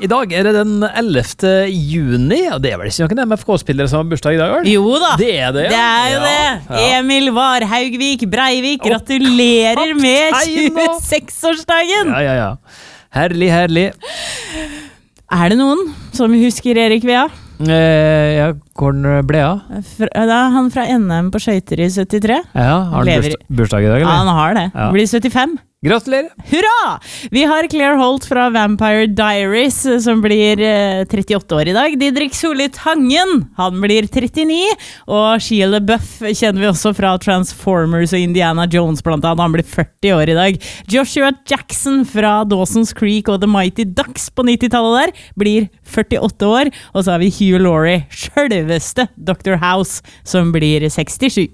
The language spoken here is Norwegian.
I dag det den 11. juni, og det vel ikke noen MFK-spillere som har bursdag I dag, vel? Jo da, det det, ja. Det jo det. Ja. Emil Varhaugvik Breivik, gratulerer med 26-årsdagen! Ja. Herlig, herlig. Det noen som husker Erik Vea? Ja, hvordan ble han? Han fra NM på skøyter I 73. Ja, har han bursdag I dag, eller? Ja, han har det. Ja. Blir 75. Gratulerer! Hurra! Vi har Claire Holt fra Vampire Diaries som blir 38 år I dag. Didrik Solli Tangen, han blir 39. Og Shia LaBeouf kjenner vi også fra Transformers og Indiana Jones blant annet. Han blir 40 år I dag. Joshua Jackson fra Dawson's Creek og The Mighty Ducks på 90-tallet der blir 48 år. Og så har vi Hugh Laurie, selveste Dr. House, som blir 67.